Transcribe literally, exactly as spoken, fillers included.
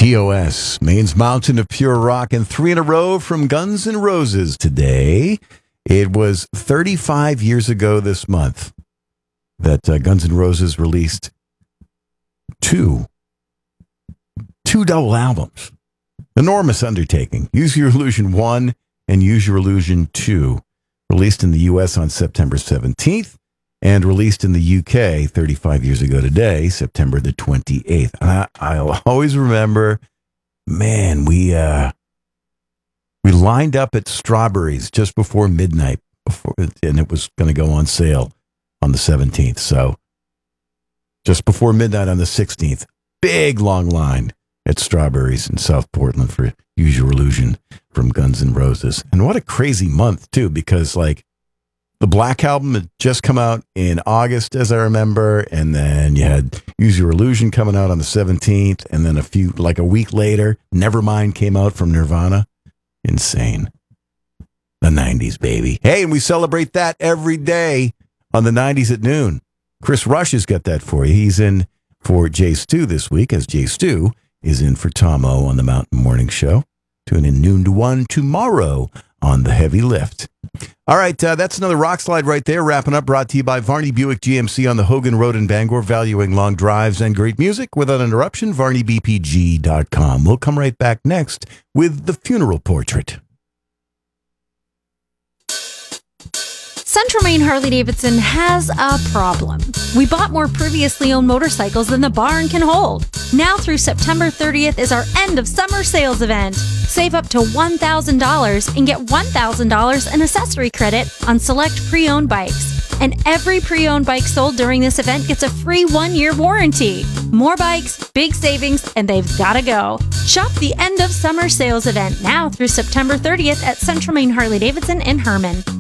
T O S, Maine's Mountain of Pure Rock, and three in a row from Guns N' Roses today. It was thirty-five years ago this month that uh, Guns N' Roses released two, two double albums. Enormous undertaking. Use Your Illusion one and Use Your Illusion two. Released in the U S on September seventeenth and released in the U K thirty-five years ago today, September the twenty-eighth. And I, I'll always remember, man, we uh, we lined up at Strawberries just before midnight, before, and it was going to go on sale on the seventeenth. So just before midnight on the sixteenth, big long line at Strawberries in South Portland for Use Your Illusion from Guns N' Roses. And what a crazy month, too, because, like, the Black Album had just come out in August, as I remember, and then you had Use Your Illusion coming out on the seventeenth, and then a few, like a week later, Nevermind came out from Nirvana. Insane. The nineties, baby. Hey, and we celebrate that every day on the nineties at noon. Chris Rush has got that for you. He's in for Jay Stu this week, as Jay Stu is in for Tom O on the Mountain Morning Show. Tune in noon to one tomorrow on The Heavy Lift. All right, uh, that's another rock slide right there. Wrapping up, brought to you by Varney Buick G M C on the Hogan Road in Bangor, valuing long drives and great music without interruption. Varney B P G dot com. We'll come right back next with The Funeral Portrait. Central Maine Harley-Davidson has a problem. We bought more previously owned motorcycles than the barn can hold. Now through September thirtieth is our end of summer sales event. Save up to one thousand dollars and get one thousand dollars in accessory credit on select pre-owned bikes. And every pre-owned bike sold during this event gets a free one-year warranty. More bikes, big savings, and they've got to go. Shop the end of summer sales event now through September thirtieth at Central Maine Harley-Davidson in Herman.